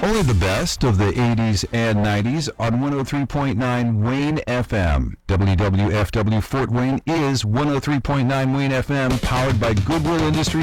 Only the best of the 80s and 90s on 103.9 Wayne FM. WWFW Fort Wayne is 103.9 Wayne FM, powered by Goodwill Industries.